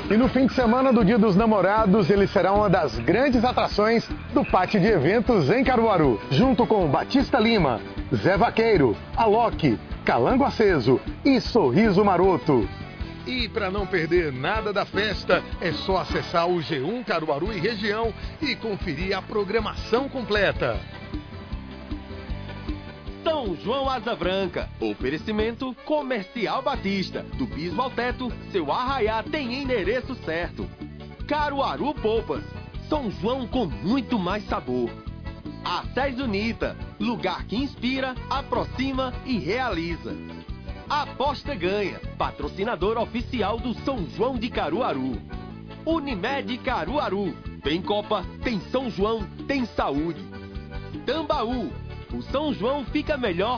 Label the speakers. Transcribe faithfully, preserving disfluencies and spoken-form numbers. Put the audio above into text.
Speaker 1: E no fim de semana do Dia dos Namorados, ele será uma das grandes atrações do Pátio de Eventos em Caruaru, junto com Batista Lima, Zé Vaqueiro, Alok, Calango Aceso e Sorriso Maroto.
Speaker 2: E para não perder nada da festa, é só acessar o G um Caruaru e região e conferir a programação completa.
Speaker 3: São João Asa Branca, oferecimento Comercial Batista, do piso ao teto, seu arraiá tem endereço certo. Caruaru Polpas, São João com muito mais sabor. Acés Unita, lugar que inspira, aproxima e realiza. Aposta Ganha, patrocinador oficial do São João de Caruaru. Unimed Caruaru, tem Copa, tem São João, tem saúde. Tambaú, o São João fica melhor